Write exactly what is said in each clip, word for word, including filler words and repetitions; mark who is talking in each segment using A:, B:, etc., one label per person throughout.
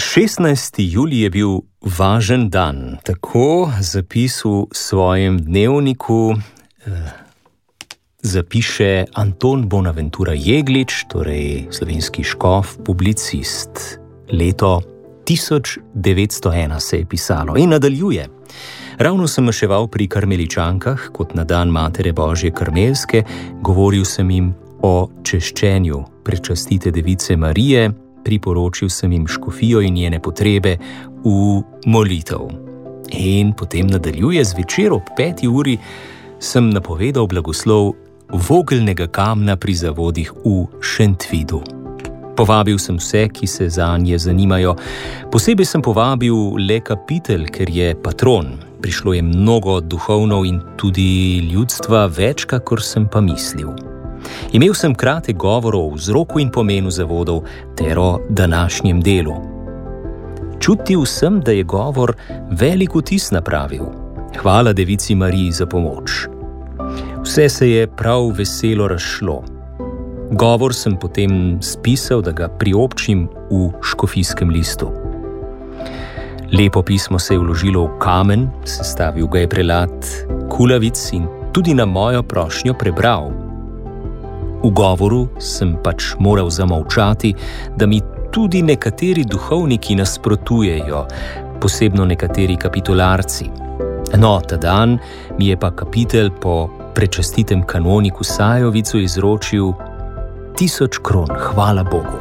A: šestnajsti julij je bil važen dan, tako zapis v svojem dnevniku eh, zapiše Anton Bonaventura Jeglič, torej slovenski škof, publicist. Leto tisoč devetsto ena se je pisalo in nadaljuje. Ravno sem maševal pri karmeličankah, kot na dan Matere Božje Karmelske, govoril sem jim o češčenju prečastite Device Marije, priporočil sem jim škofijo in njene potrebe v molitev. In potem nadaljuje zvečer ob peti uri sem napovedal blagoslov vogelnega kamna pri zavodih v Šentvidu. Povabil sem vse, ki se zanje zanimajo. Posebej sem povabil le kapitelj, ker je patron. Prišlo je mnogo duhovnov in tudi ljudstva, več, kakor sem pa mislil. Imel sem kratek govor o vzroku in pomenu zavodov ter o današnjem delu. Čutil sem, da je govor velik vtis napravil. Hvala Devici Mariji za pomoč. Vse se je prav veselo razšlo. Govor sem potem spisal, da ga priobčim v škofijskem listu. Lepo pismo se je vložilo v kamen, sestavil ga je prelat Kulavic in tudi na mojo prošnjo prebral. V govoru sem pač moral zamolčati, da mi tudi nekateri duhovniki nasprotujejo, posebno nekateri kapitularci. No, ta dan mi je pa kapitelj po prečastitem kanoniku Sajovicu izročil tisoč kron, hvala Bogu.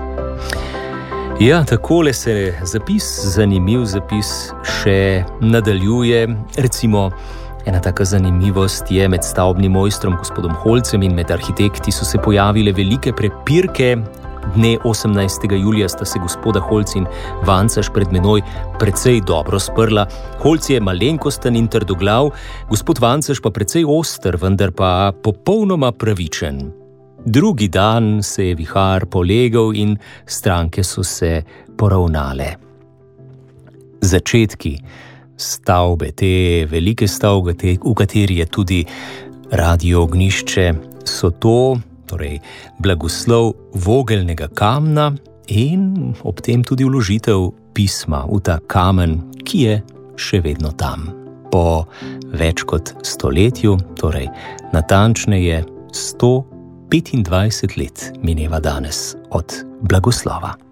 A: Ja, takole se zapis, zanimiv zapis, še nadaljuje. Recimo, ena taka zanimivost je, med stavbnim mojstrom gospodom Holcem in med arhitekti so se pojavile velike prepirke. Dne osemnajstega julija sta se gospoda Holc in Vancaš pred menoj precej dobro sprla. Holc je malenkosten in trdoglav, gospod Vancaš pa precej oster, vendar pa popolnoma pravičen. Drugi dan se je vihar polegal in stranke so se poravnale. Začetki stavbe, te velike stavbe, te, v kateri je tudi Radio Ognjišče, so to, torej blagoslov vogelnega kamna in ob tem tudi vložitev pisma v ta kamen, ki je še vedno tam. Po več kot stoletju, torej natančneje sto petindvajset let mineva danes od blagoslova.